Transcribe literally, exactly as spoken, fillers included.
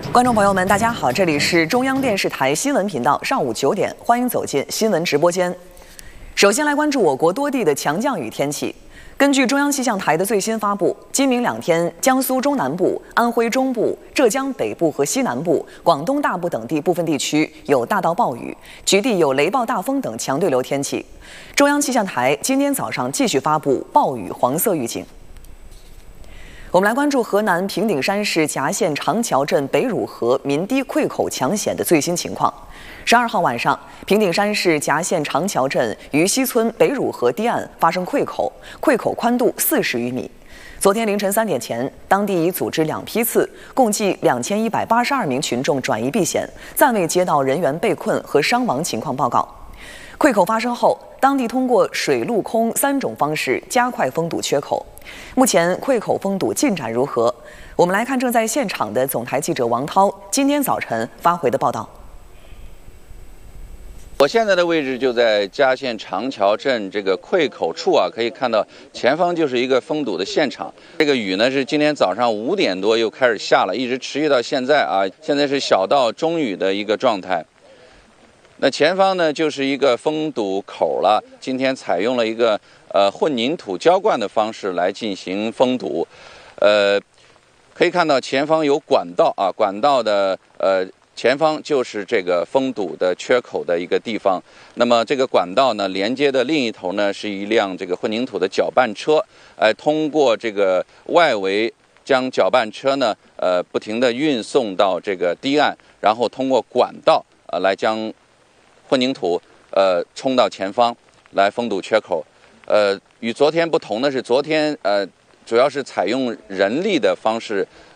观众朋友们，大家好，这里是中央电视台新闻频道，上午九点，欢迎走进新闻直播间。首先来关注我国多地的强降雨天气。根据中央气象台的最新发布，今明两天，江苏中南部、安徽中部、浙江北部和西南部、广东大部等地部分地区有大到暴雨，局地有雷暴大风等强对流天气。中央气象台今天早上继续发布暴雨黄色预警。我们来关注河南平顶山市夹县长桥镇北汝河民堤溃口抢险的最新情况。十二号晚上，平顶山市夹县长桥镇于西村北汝河堤岸发生溃口，溃口宽度四十余米。昨天凌晨三点前，当地已组织两批次，共计两千一百八十二名群众转移避险，暂未接到人员被困和伤亡情况报告。溃口发生后，当地通过水陆空三种方式加快封堵缺口。目前溃口封堵进展如何？我们来看正在现场的总台记者王涛今天早晨发回的报道。 我现在的位置就在夹县长桥镇这个溃口处啊，可以看到前方就是一个封堵的现场。这个雨呢是今天早上五点多又开始下了，一直持续到现在啊，现在是小到中雨的一个状态。那前方呢就是一个封堵口了，今天采用了一个呃混凝土浇灌的方式来进行封堵，呃，可以看到前方有管道啊，管道的呃前方就是这个封堵的缺口的一个地方。那么这个管道呢连接的另一头呢是一辆这个混凝土的搅拌车，呃，通过这个外围将搅拌车呢呃不停地运送到这个堤岸，然后通过管道呃来将混凝土呃冲到前方来封堵缺口。呃，与昨天不同的是，昨天呃主要是采用人力的方式